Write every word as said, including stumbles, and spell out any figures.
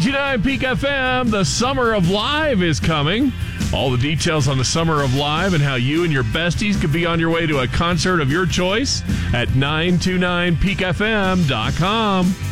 ninety-two point nine Peak F M, the Summer of Live is coming. All the details on the Summer of Live and how you and your besties could be on your way to a concert of your choice at nine two nine peak f m dot com.